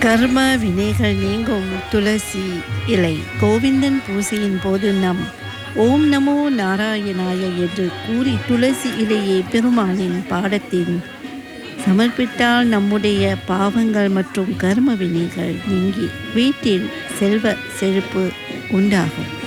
கர்ம வினைகள் நீங்கும் துளசி இலை. கோவிந்தன் பூசையின் போது ஓம் நமோ நாராயணாய என்று கூறி துளசி இலையை பெருமானின் பாடத்தின் சமர்ப்பித்தால் நம்முடைய பாவங்கள் மற்றும் கர்ம வினைகள் நீங்கி வீட்டில் செல்வ செழிப்பு உண்டாகும்.